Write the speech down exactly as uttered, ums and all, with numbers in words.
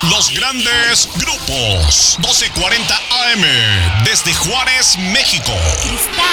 Los grandes grupos. doce cuarenta A M desde Juárez, México. Cristal